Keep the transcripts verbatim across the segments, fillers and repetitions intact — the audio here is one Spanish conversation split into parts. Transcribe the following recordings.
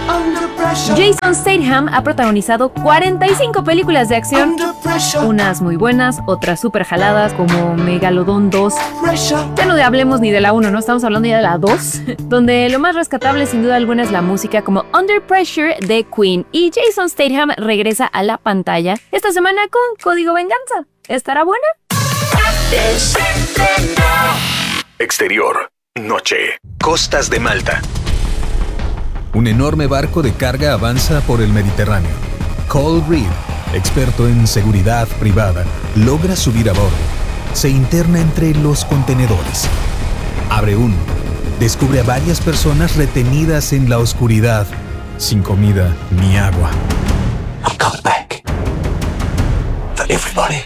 Jason Statham ha protagonizado cuarenta y cinco películas de acción, unas muy buenas, otras súper jaladas como Megalodon dos. Ya no hablemos ni de la uno, ¿no? Estamos hablando ya de la dos, donde lo más rescatable sin duda alguna es la música como Under Pressure de Queen. Y Jason Statham regresa a la pantalla esta semana con Código Venganza. ¿Estará buena? Exterior, noche, costas de Malta. Un enorme barco de carga avanza por el Mediterráneo. Cole Reed, experto en seguridad privada, logra subir a bordo. Se interna entre los contenedores. Abre uno. Descubre a varias personas retenidas en la oscuridad, sin comida ni agua. I'm coming back. For everybody.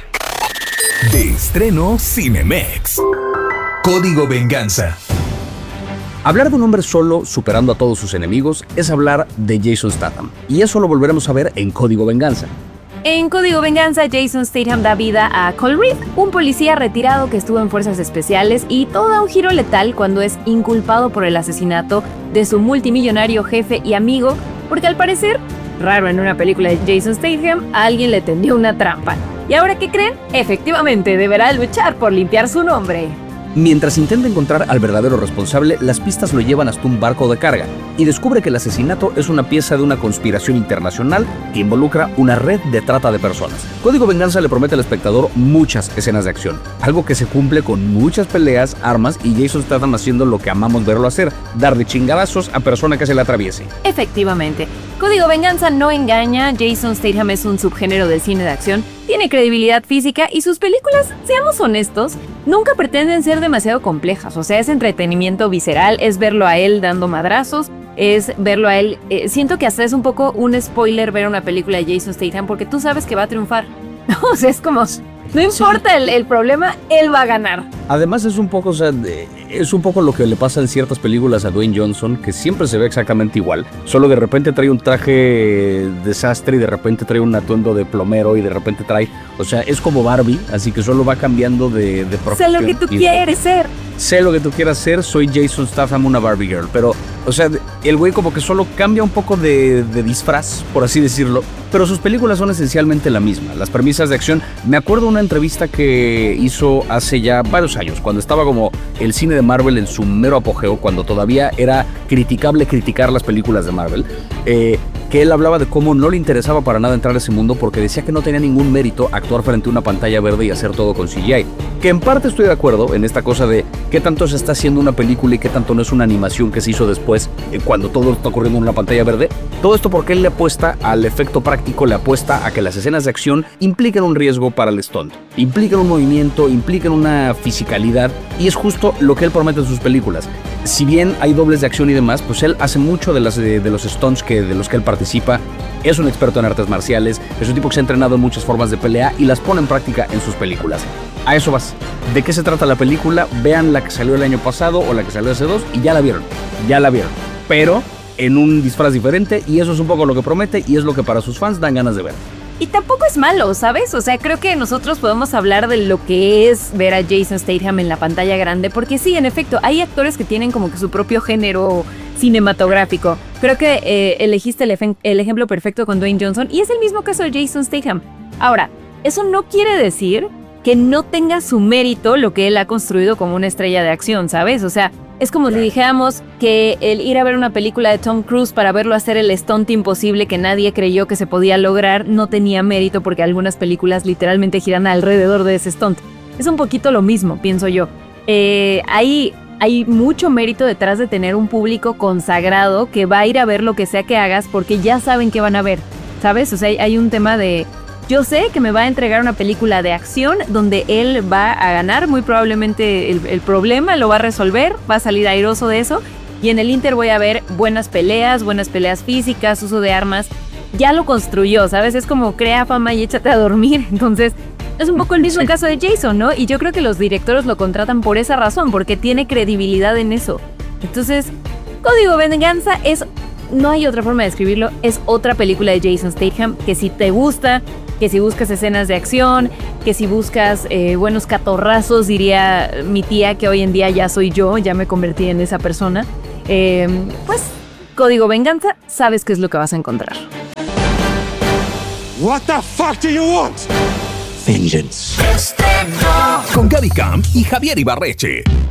De estreno Cinemex. Código Venganza. Hablar de un hombre solo superando a todos sus enemigos es hablar de Jason Statham, y eso lo volveremos a ver en Código Venganza. En Código Venganza, Jason Statham da vida a Cole Reed, un policía retirado que estuvo en fuerzas especiales, y todo da un giro letal cuando es inculpado por el asesinato de su multimillonario jefe y amigo, porque al parecer, raro en una película de Jason Statham, a alguien le tendió una trampa. ¿Y ahora qué creen? Efectivamente, deberá luchar por limpiar su nombre. Mientras intenta encontrar al verdadero responsable, las pistas lo llevan hasta un barco de carga y descubre que el asesinato es una pieza de una conspiración internacional que involucra una red de trata de personas. Código Venganza le promete al espectador muchas escenas de acción, algo que se cumple con muchas peleas, armas y Jason Statham haciendo lo que amamos verlo hacer, darle chingadazos a persona que se le atraviese. Efectivamente, Código Venganza no engaña, Jason Statham es un subgénero del cine de acción, tiene credibilidad física y sus películas, seamos honestos, nunca pretenden ser demasiado complejas, o sea, es entretenimiento visceral, es verlo a él dando madrazos, es verlo a él, eh, siento que hasta es un poco un spoiler ver una película de Jason Statham porque tú sabes que va a triunfar, o sea, es como, no importa el, el problema, él va a ganar. Además es un poco, o sea, de, es un poco lo que le pasa en ciertas películas a Dwayne Johnson, que siempre se ve exactamente igual, solo de repente trae un traje desastre y de repente trae un atuendo de plomero y de repente trae, o sea, es como Barbie, así que solo va cambiando de, de profesión. Sé lo que tú y, quieres ser. Sé lo que tú quieras ser, soy Jason Statham, una Barbie Girl, pero, o sea, el güey como que solo cambia un poco de, de disfraz, por así decirlo, pero sus películas son esencialmente la misma, las premisas de acción. Me acuerdo una entrevista que hizo hace ya varios años, cuando estaba como el cine de Marvel en su mero apogeo, cuando todavía era criticable criticar las películas de Marvel, eh, que él hablaba de cómo no le interesaba para nada entrar a ese mundo porque decía que no tenía ningún mérito actuar frente a una pantalla verde y hacer todo con C G I. Que en parte estoy de acuerdo en esta cosa de qué tanto se está haciendo una película y qué tanto no es una animación que se hizo después eh, cuando todo está ocurriendo en una pantalla verde. Todo esto porque él le apuesta al efecto práctico, le apuesta a que las escenas de acción impliquen un riesgo para el stunt, impliquen un movimiento, impliquen una fisicalidad, y es justo lo que él promete en sus películas. Si bien hay dobles de acción y demás, pues él hace mucho de, las, de, de los stunts que, de los que él participa. Es un experto en artes marciales, es un tipo que se ha entrenado en muchas formas de pelea y las pone en práctica en sus películas. A eso vas. ¿De qué se trata la película? Vean la que salió el año pasado o la que salió hace dos y ya la vieron, ya la vieron. Pero en un disfraz diferente, y eso es un poco lo que promete y es lo que para sus fans dan ganas de ver. Y tampoco es malo, ¿sabes? O sea, creo que nosotros podemos hablar de lo que es ver a Jason Statham en la pantalla grande, porque sí, en efecto, hay actores que tienen como que su propio género cinematográfico. Creo que eh, elegiste el, efe- el ejemplo perfecto con Dwayne Johnson, y es el mismo caso de Jason Statham. Ahora, eso no quiere decir que no tenga su mérito lo que él ha construido como una estrella de acción, ¿sabes? O sea, es como si dijéramos que el ir a ver una película de Tom Cruise para verlo hacer el stunt imposible que nadie creyó que se podía lograr no tenía mérito porque algunas películas literalmente giran alrededor de ese stunt. Es un poquito lo mismo, pienso yo. Eh, hay, hay mucho mérito detrás de tener un público consagrado que va a ir a ver lo que sea que hagas porque ya saben qué van a ver, ¿sabes? O sea, hay, hay un tema de... Yo sé que me va a entregar una película de acción donde él va a ganar, muy probablemente el, el problema lo va a resolver, va a salir airoso de eso, y en el Inter voy a ver buenas peleas, buenas peleas físicas, uso de armas. Ya lo construyó, ¿sabes? Es como crea fama y échate a dormir. Entonces, es un poco el mismo sí. caso de Jason, ¿no? Y yo creo que los directores lo contratan por esa razón, porque tiene credibilidad en eso. Entonces, Código Venganza es... No hay otra forma de describirlo, es otra película de Jason Statham que si te gusta, que si buscas escenas de acción, que si buscas eh, buenos catorrazos, diría mi tía que hoy en día ya soy yo, ya me convertí en esa persona, eh, pues Código Venganza, sabes qué es lo que vas a encontrar. What the fuck do you want? Vengeance. Con Gaby Camp y Javier Ibarreche.